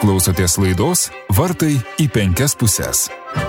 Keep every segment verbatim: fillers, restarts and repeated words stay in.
Jūs klausotės laidos Vartai į penkias puses.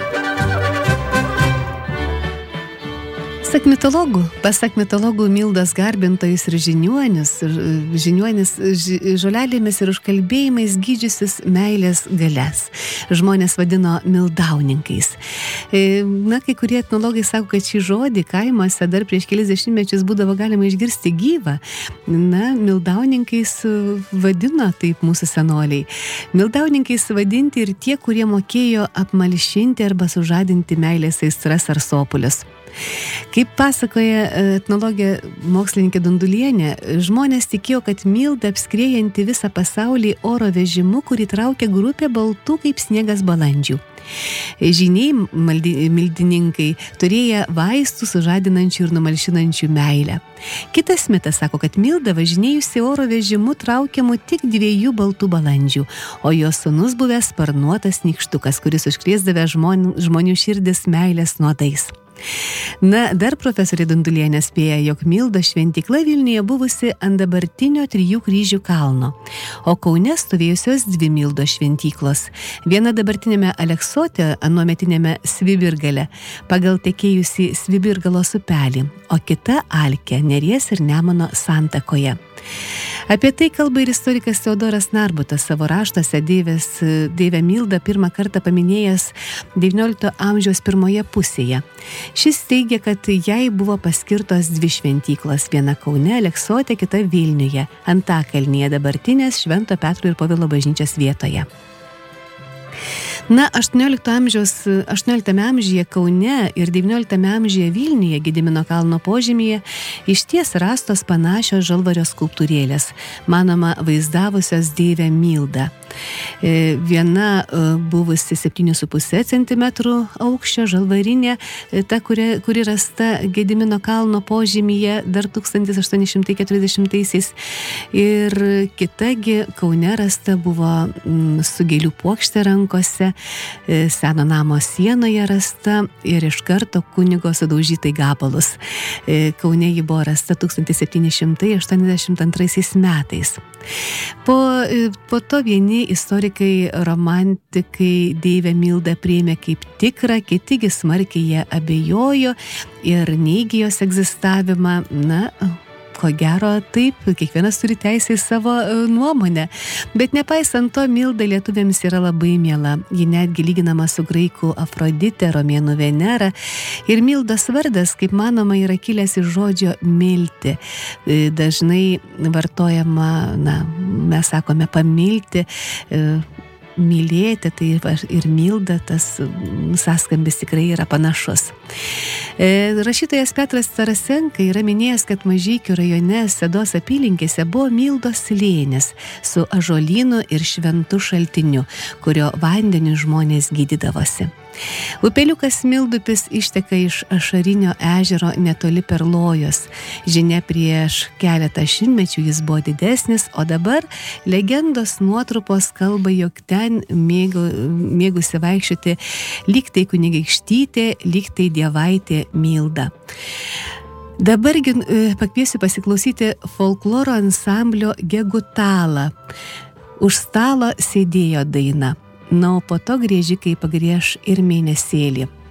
Pasak mitologų, pasak mitologų Mildos garbintojus ir žiniuonis, žiniuonis žolelėmis ir užkalbėjimais gydžiusius meilės galias. Žmonės vadino mildauninkais. Na, kai kurie etnologai sako, kad šį žodį kaimuose dar prieš kelis dešimtmečius būdavo galima išgirsti gyvą. Na, mildauninkais vadino taip mūsų senoliai. Mildauninkais vadinti ir tie, kurie mokėjo apmalšinti arba sužadinti meilės aistras ar sopulius. Kaip pasakoja etnologė mokslininkė Dundulienė, žmonės tikėjo, kad Milda apskriejanti visą pasaulį oro vežimu, kurį traukia grupė baltų kaip sniegas balandžių. Žyniai mildininkai turėjo vaistų sužadinančių ir numalšinančių meilę. Kitas mitas sako, kad Milda važinėjusi oro vežimu traukiamu tik dviejų baltų balandžių, o jos sūnus buvęs sparnuotas nykštukas, kuris užkrėsdavė žmonių, žmonių širdis meilės nuodais. Na, dar profesorė Dundulienė spėja, jog Mildos šventykla Vilniuje buvusi ant dabartinio trijų kryžių kalno, o Kaune stovėjusios dvi Mildos šventyklos. Viena dabartinėme Aleksote, anuometinėme Svibirgale, pagal tekėjusį Svibirgalos upelį, o kita Alke, Neries ir Nemuno santakoje. Apie tai kalba ir istorikas Teodoras Narbutas savo raštuose Deivės, Deivę Mildą pirmą kartą paminėjęs devyniolikto amžiaus pirmoje pusėje. Šis teigia, kad jai buvo paskirtos dvi šventyklos, viena Kaune, Aleksote, kita Vilniuje, Antakalnyje, dabartinės Švento Petro ir Povilo bažnyčios vietoje. Na, aštuonioliktame amžiuje Kaune ir devynioliktame amžiuje Vilniuje Gedimino kalno požemyje išties rastos panašios žalvario skulptūrėlės, manoma vaizdavusios Deivę Mildą. Viena buvusi septyni su puse centimetrų aukščio žalvarinė, ta, kuri, kuri rasta Gedimino kalno požemyje dar tūkstantis aštuoni šimtai keturiasdešimtaisiais, ir kitagi Kaune rasta buvo su gėlių puokšte rankose, seno namo sienoje rasta ir iš karto kunigo sudaužytai gabalus. Kaune ji buvo rasta tūkstantis septyni šimtai aštuoniasdešimt antraisiais metais. Po, po to vieni istorikai, romantikai Deivę Mildą priėmė kaip tikrą, kitigi smarkiai jie abejojo ir neigė jos egzistavimą. Na, ko gero taip, kiekvienas turi teisę į savo nuomonę. Bet nepaisant to, Milda lietuviams yra labai miela. Ji netgi lyginama su graikų Afrodite, romėnų Venera. Ir Mildos vardas, kaip manoma, yra kilęs iš žodžio milti. Dažnai vartojama, na, mes sakome pamilti, mylėti, tai ir Milda, tas sąskambis tikrai yra panašus. Rašytojas Petras Tarasenka yra minėjęs, kad Mažeikių rajone Sedos apylinkėse buvo Mildos slėnis su ąžuolynu ir šventu šaltiniu, kurio vandeniu žmonės gydydavosi. Upeliukas Mildupis išteka iš Ašarinio ežero netoli Perlojos. Žinia, prieš keletą šimtmečių jis buvo didesnis, o dabar legendos nuotrupos kalba, jog ten mėgo, mėgusi vaikščioti lyg tai kunigaikštytė, lyg tai dievaitė Milda. Dabargi pakviesiu pasiklausyti folkloro ansamblio Gegutala. Už stalo sėdėjo daina. Na, o po to griežikai pagrieš ir mėnesėlį.